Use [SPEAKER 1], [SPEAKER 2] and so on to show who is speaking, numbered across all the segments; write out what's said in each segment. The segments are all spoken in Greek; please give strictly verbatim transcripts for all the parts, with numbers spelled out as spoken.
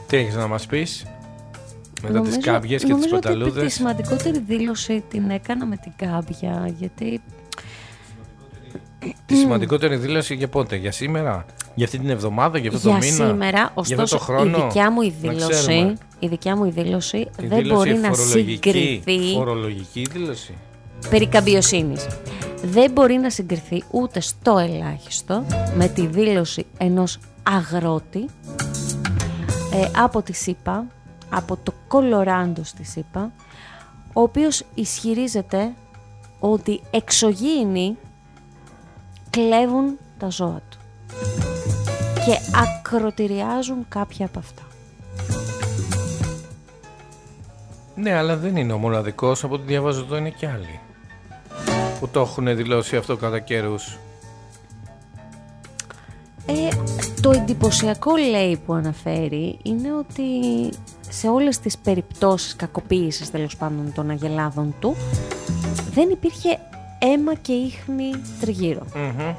[SPEAKER 1] Τι έχεις να μας πεις μετά
[SPEAKER 2] νομίζω,
[SPEAKER 1] τις κάμπιες και τις πεταλούδες?
[SPEAKER 2] Νομίζω ότι τη σημαντικότερη δήλωση την έκανα με την κάμπια, γιατί...
[SPEAKER 1] Τη σημαντικότερη δήλωση για πότε, για σήμερα, για αυτή την εβδομάδα, για αυτό
[SPEAKER 2] για
[SPEAKER 1] το μήνα?
[SPEAKER 2] σήμερα, ωστόσο
[SPEAKER 1] χρόνο,
[SPEAKER 2] η δικιά μου η δήλωση, η δικιά μου η δήλωση
[SPEAKER 1] η
[SPEAKER 2] δεν
[SPEAKER 1] δήλωση
[SPEAKER 2] μπορεί να συγκριθεί.
[SPEAKER 1] Φορολογική δήλωση.
[SPEAKER 2] Περί καμπιοσύνης. Δεν μπορεί να συγκριθεί ούτε στο ελάχιστο με τη δήλωση ενός αγρότη ε, από τη ΣΥΠΑ, από το Κολοράντο στη ΣΥΠΑ, ο οποίος ισχυρίζεται ότι εξωγήινοι κλέβουν τα ζώα του και ακροτηριάζουν κάποια από αυτά.
[SPEAKER 1] Ναι, αλλά δεν είναι ο μοναδικός, από ό,τι διαβάζω εδώ είναι και άλλοι που το έχουν δηλώσει αυτό κατά καιρούς.
[SPEAKER 2] Ε, το εντυπωσιακό, λέει, που αναφέρει είναι ότι σε όλες τις περιπτώσεις κακοποίησης, τέλος πάντων, των αγελάδων του, δεν υπήρχε αίμα και ίχνη τριγύρω.
[SPEAKER 1] Mm-hmm.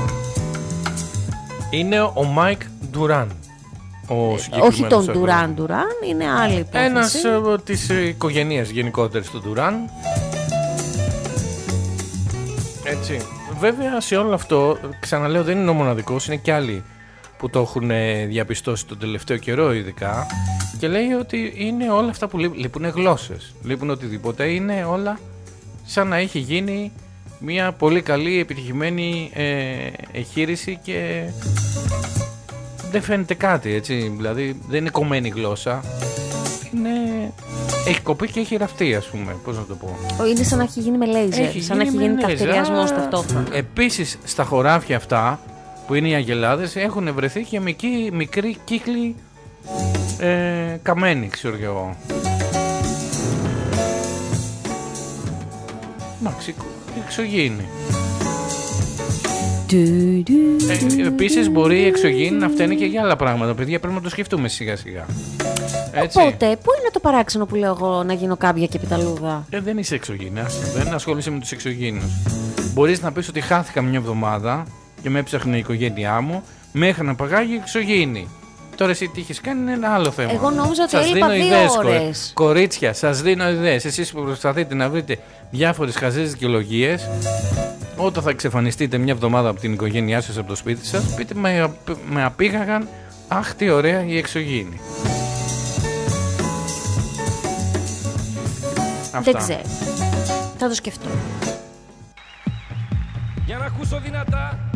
[SPEAKER 1] Είναι ο Μάικ Ντουράν.
[SPEAKER 2] Όχι τον Ντουράν Ντουράν, είναι άλλη υπόθεση.
[SPEAKER 1] Ένας ε, της οικογένειας γενικότερης του Ντουράν. Έτσι. Βέβαια σε όλο αυτό, ξαναλέω, δεν είναι ο μοναδικός, είναι και άλλοι που το έχουν διαπιστώσει τον τελευταίο καιρό ειδικά, και λέει ότι είναι όλα αυτά που λείπουν, λείπουν γλώσσες, λείπουν οτιδήποτε, είναι όλα σαν να έχει γίνει μια πολύ καλή επιτυχημένη ε, εγχείρηση και δεν φαίνεται κάτι, έτσι, δηλαδή δεν είναι κομμένη γλώσσα, είναι... έχει κοπεί και έχει ραφτεί, ας πούμε, πώς να το πω.
[SPEAKER 2] Είναι σαν να έχει γίνει με λέιζερ, σαν να έχει γίνει ταυτεριασμός ταυτόχρονα.
[SPEAKER 1] Επίσης στα χωράφια αυτά που είναι οι αγελάδες έχουν βρεθεί και μικροί, μικροί κύκλοι ε, καμένοι, ξέρω εγώ. Εντάξει, εξωγήινοι. Ε, επίσης μπορεί οι εξωγήινοι να φταίνουν και για άλλα πράγματα. Παιδιά, πρέπει να το σκεφτούμε σιγά σιγά. Έτσι.
[SPEAKER 2] Οπότε, πού είναι το παράξενο που λέω εγώ να γίνω κάμπια και πιταλούδα?
[SPEAKER 1] Ε, δεν είσαι εξωγήινας, δεν ασχολείσαι με τους εξωγήινους. Μπορείς να πεις ότι χάθηκα μια εβδομάδα και με έψαχνε η οικογένειά μου, με είχαν παγάγει εξωγήινοι. Τώρα εσύ τι έχεις κάνει είναι ένα άλλο θέμα.
[SPEAKER 2] Εγώ νόμιζα ότι
[SPEAKER 1] σας
[SPEAKER 2] έλειπα
[SPEAKER 1] δίνω
[SPEAKER 2] δύο
[SPEAKER 1] ιδέες,
[SPEAKER 2] ώρες.
[SPEAKER 1] Κορίτσια, σας δίνω ιδέες. Εσείς που προσπαθείτε να βρείτε διάφορες χαζές δικαιολογίες, όταν θα εξαφανιστείτε μια εβδομάδα από την οικογένειά σας, από το σπίτι σας, πείτε με, με απήγαγαν, αχ τι ωραία οι εξωγήινοι.
[SPEAKER 2] Δεν ξέρω. Θα το σκεφτώ.
[SPEAKER 3] Για να ακούσω δυνατά.